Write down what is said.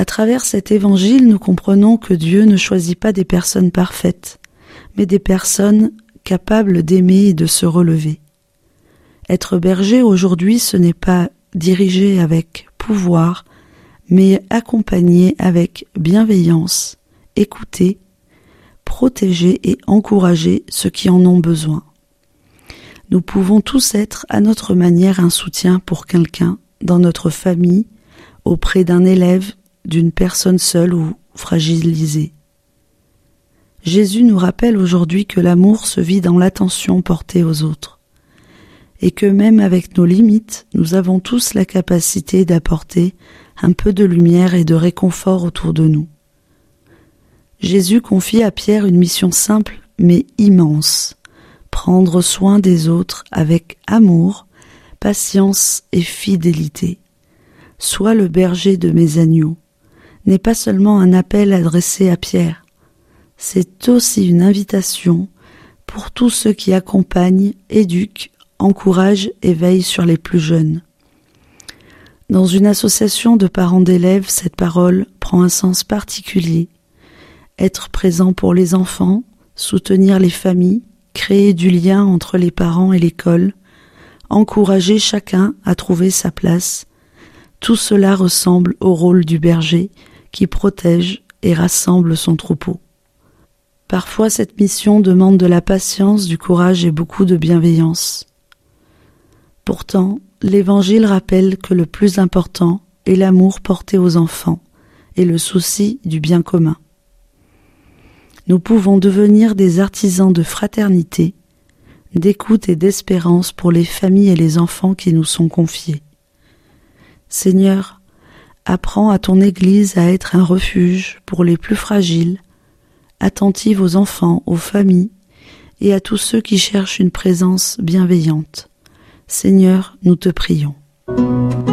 travers cet évangile, nous comprenons que Dieu ne choisit pas des personnes parfaites, mais des personnes capables d'aimer et de se relever. Être berger aujourd'hui, ce n'est pas diriger avec pouvoir, mais accompagner avec bienveillance, écouter, protéger et encourager ceux qui en ont besoin. Nous pouvons tous être à notre manière un soutien pour quelqu'un, dans notre famille, auprès d'un élève, d'une personne seule ou fragilisée. Jésus nous rappelle aujourd'hui que l'amour se vit dans l'attention portée aux autres, et que même avec nos limites, nous avons tous la capacité d'apporter un peu de lumière et de réconfort autour de nous. Jésus confie à Pierre une mission simple mais immense, prendre soin des autres avec amour, patience et fidélité. Sois le berger de mes agneaux n'est pas seulement un appel adressé à Pierre, c'est aussi une invitation pour tous ceux qui accompagnent, éduquent, encouragent et veillent sur les plus jeunes. Dans une association de parents d'élèves, cette parole prend un sens particulier. Être présent pour les enfants, soutenir les familles, créer du lien entre les parents et l'école, encourager chacun à trouver sa place, tout cela ressemble au rôle du berger qui protège et rassemble son troupeau. Parfois, cette mission demande de la patience, du courage et beaucoup de bienveillance. Pourtant, l'Évangile rappelle que le plus important est l'amour porté aux enfants et le souci du bien commun. Nous pouvons devenir des artisans de fraternité, d'écoute et d'espérance pour les familles et les enfants qui nous sont confiés. Seigneur, apprends à ton Église à être un refuge pour les plus fragiles, attentive aux enfants, aux familles et à tous ceux qui cherchent une présence bienveillante. Seigneur, nous te prions.